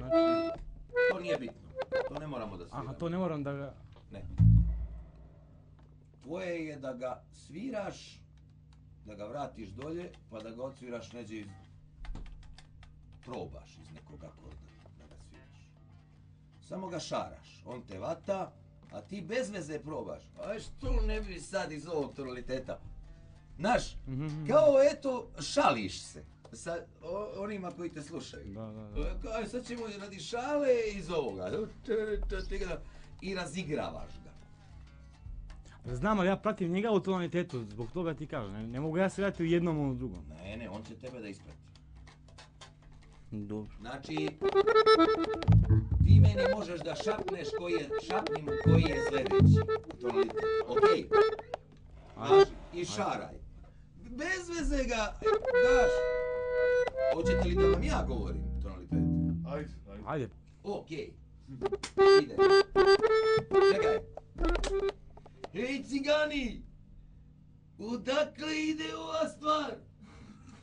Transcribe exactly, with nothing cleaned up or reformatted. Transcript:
Znači, to nije bitno. To ne moramo da sviramo. Aha, to ne moram da ga... Ne. Tvoje je da ga sviraš, da ga vratiš dolje, pa da ga odsviraš neđe iz... Probaš iz nekog akorda da ga sviraš. Samo ga šaraš, on te vata, a ti bez veze probaš. A što ne bi sad iz ovog tonaliteta? Znaš, kao eto, šališ se sa o, onima koji te slušaju. Da, da, da. Kao, sad ćemo radi šale iz ovoga. I razigravaš ga. Znam, ali ja pratim njega u tonalitetu, zbog toga ti kažem. Ne, ne mogu ja se vratiti u jednom ili u drugom. Ne, ne, on će tebe da isprati. Dobro. Znači, ti meni možeš da šapneš koji je, šapni mu koji je sljedeći tonalitet. Okej? Okay. I šaraj. Bez veze ga daš. Hoćete li da vam ja govorim tonalitet? Ajde, ajde. Ajde. Okej. Ide. Čekaj. Hej cigani! Odakle ide ova stvar?